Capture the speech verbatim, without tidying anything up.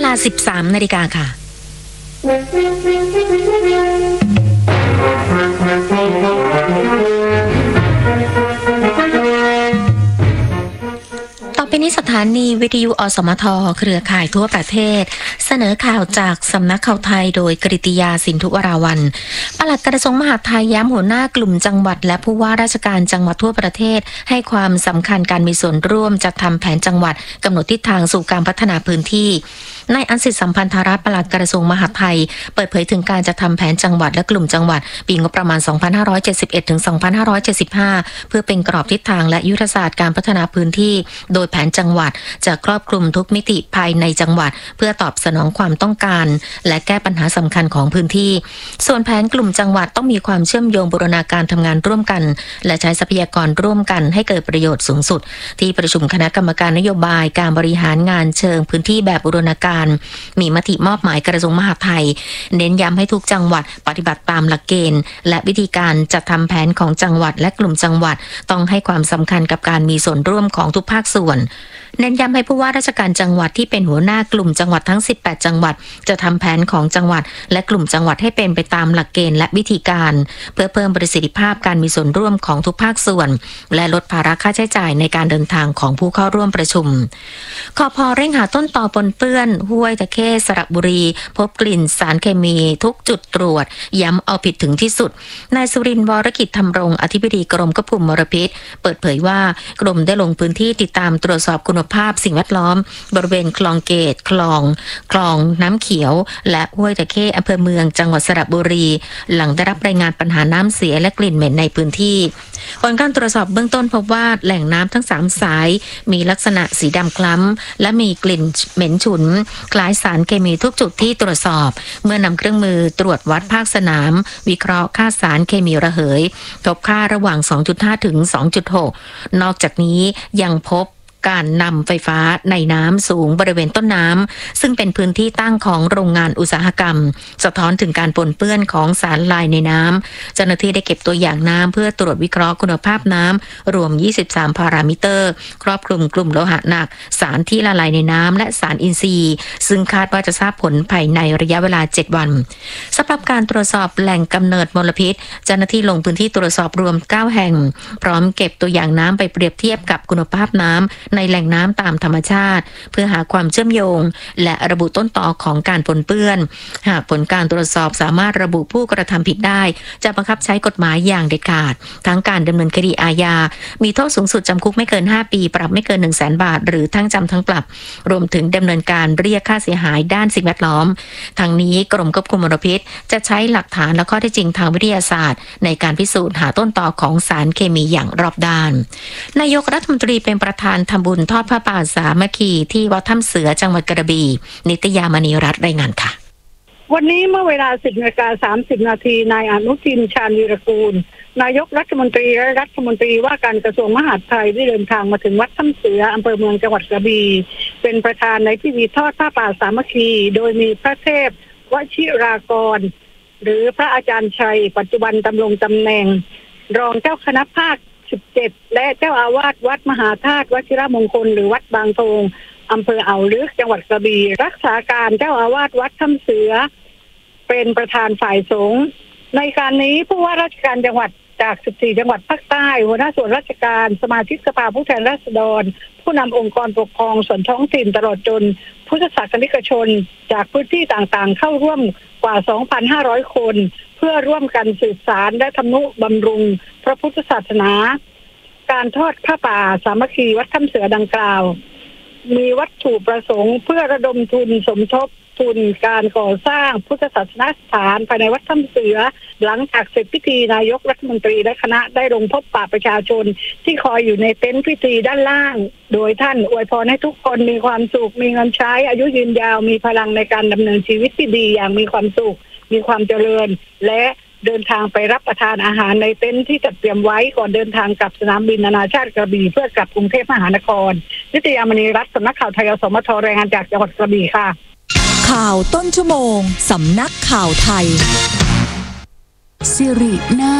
ลา สิบสามนาฬิกาค่ะต่อไปนี้สถานีวิทยุอสมทเครือข่ายทั่วประเทศเสนอข่าวจากสำนักข่าวไทยโดยกฤติยาสินธุวราวัลย์ปลัดกระทรวงมหาดไทยย้ำหัวหน้ากลุ่มจังหวัดและผู้ว่าราชการจังหวัดทั่วประเทศให้ความสำคัญการมีส่วนร่วมจัดทำแผนจังหวัดกำหนดทิศทางสู่การพัฒนาพื้นที่นายอันสิทธิสัมพันธรัตน์ปลัดกระทรวงมหาดไทยเปิดเผยถึงการจัดทำแผนจังหวัดและกลุ่มจังหวัดปีงบประมาณ สองพันห้าร้อยเจ็ดสิบเอ็ด ถึง สองพันห้าร้อยเจ็ดสิบห้า เพื่อเป็นกรอบทิศทางและยุทธศาสตร์การพัฒนาพื้นที่โดยแผนจังหวัดจะครอบคลุมทุกมิติภายในจังหวัดเพื่อตอบสนองความต้องการและแก้ปัญหาสำคัญของพื้นที่ส่วนแผนกลุ่มจังหวัดต้องมีความเชื่อมโยงบูรณาการทำงานร่วมกันและใช้ทรัพยากรร่วมกันให้เกิดประโยชน์สูงสุดที่ประชุมคณะกรรมการนโยบายการบริหารงานเชิงพื้นที่แบบบูรณาการมีมติมอบหมายกระทรวงมหาดไทยเน้นย้ำให้ทุกจังหวัดปฏิบัติตามหลักเกณฑ์และวิธีการจัดทำแผนของจังหวัดและกลุ่มจังหวัดต้องให้ความสำคัญกับการมีส่วนร่วมของทุกภาคส่วนเน้นย้ำให้ผู้ว่าราชการจังหวัดที่เป็นหัวหน้ากลุ่มจังหวัดทั้งสิบแปดจังหวัดจะทำแผนของจังหวัดและกลุ่มจังหวัดให้เป็นไปตามหลักเกณฑ์และวิธีการเพื่อเพิ่มประสิทธิภาพการมีส่วนร่วมของทุกภาคส่วนและลดภาระค่าใช้จ่ายในการเดินทางของผู้เข้าร่วมประชุมคภ.เร่งหาต้นตอปนเปื้อนห้วยตะเข้สระบุรีพบกลิ่นสารเคมีทุกจุดตรวจย้ำเอาผิดถึงที่สุดนายสุรินทร์วรกิจธรรมรงค์อธิบดีกรมควบคุมมลพิษเปิดเผยว่ากรมได้ลงพื้นที่ติดตามตรวจสอบคุณภาพสิ่งแวดล้อมบริเวณคลองเกตคลองคลองน้ำเขียวและห้วยตะเข้อำเภอเมืองจังหวัดสระบุรีหลังได้รับรายงานปัญหาน้ำเสียและกลิ่นเหม็นในพื้นที่ผลการตรวจสอบเบื้องต้นพบว่าแหล่งน้ำทั้งสามสายมีลักษณะสีดำคล้ำและมีกลิ่นเหม็นฉุนคล้ายสารเคมีทุกจุดที่ตรวจสอบเมื่อนำเครื่องมือตรวจวัดภาคสนามวิเคราะห์ค่าสารเคมีระเหยพบค่าระหว่าง สองจุดห้า ถึง สองจุดหก นอกจากนี้ยังพบการนำไฟฟ้าในน้ำสูงบริเวณต้นน้ำซึ่งเป็นพื้นที่ตั้งของโรงงานอุตสาหกรรมสะท้อนถึงการปนเปื้อนของสารลายในน้ำเจ้าหน้าที่ได้เก็บตัวอย่างน้ำเพื่อตรวจวิเคราะห์คุณภาพน้ำรวมยี่สิบสามพารามิเตอร์ครอบคลุมกลุ่มโลหะหนักสารที่ละลายในน้ำและสารอินทรีย์ซึ่งคาดว่าจะทราบผลภายในระยะเวลาเจ็ดวันสำหรับการตรวจสอบแหล่งกำเนิดมลพิษเจ้าหน้าที่ลงพื้นที่ตรวจสอบรวมเก้าแห่งพร้อมเก็บตัวอย่างน้ำไปเปรียบเทียบกับคุณภาพน้ำในแหล่งน้ำตามธรรมชาติเพื่อหาความเชื่อมโยงและระบุต้นตอของการปนเปื้อนหากผลการตรวจสอบสามารถระบุผู้กระทำผิดได้จะบังคับใช้กฎหมายอย่างเด็ดขาดทั้งการดำเนินคดีอาญามีโทษสูงสุดจำคุกไม่เกินห้าปีปรับไม่เกิน หนึ่งแสน บาทหรือทั้งจำทั้งปรับรวมถึงดำเนินการเรียกค่าเสียหายด้านสิ่งแวดล้อมทั้งนี้กรมควบคุมมลพิษจะใช้หลักฐานและข้อเท็จจริงทางวิทยาศาสตร์ในการพิสูจน์หาต้นตอของสารเคมีอย่างรอบด้านนายกรัฐมนตรีเป็นประธานทำบุญทอดผ้าป่าสามัคคีที่วัดถ้ำเสือจังหวัดกระบี่นิตยามณีรัตน์รายงานค่ะวันนี้เมื่อเวลา สิบนาฬิกาสามสิบนาทีนายอนุทินชาญวีรกูลนายกรัฐมนตรีและรัฐมนตรีว่าการกระทรวงมหาดไทยได้เดินทางมาถึงวัดถ้ำเสืออำเภอเมืองจังหวัดกระบี่เป็นประธานในพิธีทอดผ้าป่าสามัคคีโดยมีพระเทพวชิรากรหรือพระอาจารย์ชัยปัจจุบันดำรงตำแหน่งรองเจ้าคณะภาคสิบเจ็ดและเจ้าอาวาสวัดมหาธาตุวชิรมงคลหรือวัดบางทงอำเภออ่าวลึกจังหวัดกระบี่รักษาการเจ้าอาวาสวัดถ้ำเสือเป็นประธานฝ่ายสงฆ์ในการนี้ผู้ว่าราชการจังหวัดจากสิบสี่จังหวัดภาคใต้หัวหน้าส่วนราชการสมาชิกสภาผู้แทนราษฎรผู้นำองค์กรปกครองส่วนท้องถิ่นตลอดจนพุทธศาสนิกชนจากพื้นที่ต่างๆเข้าร่วมกว่า สองพันห้าร้อย คนเพื่อร่วมกันสืบสานและทำนุบำรุงพระพุทธศาสนาการทอดผ้าป่าสามัคคีวัดถ้ำเสือดังกล่าวมีวัตถุประสงค์เพื่อระดมทุนสมทบทุนการก่อสร้างพุทธศาสนสถานภายในวัดถ้ำเสือหลังจากเสร็จพิธีนายกรัฐมนตรีและคณะได้ลงพบปะประชาชนที่คอยอยู่ในเต็นท์พิธีด้านล่างโดยท่านอวยพรให้ทุกคนมีความสุขมีเงินใช้อายุยืนยาวมีพลังในการดำเนินชีวิตที่ดีอย่างมีความสุขมีความเจริญและเดินทางไปรับประทานอาหารในเต็นท์ที่จัดเตรียมไว้ก่อนเดินทางกลับสนามบินนานาชาติกระบี่เพื่อกลับกรุงเทพมหานครนิตยามณีรัตน์สำนักข่าวไทยอสมทรายงานจากจังหวัดกระบี่ค่ะข่าวต้นชั่วโมงสำนักข่าวไทยสิรินา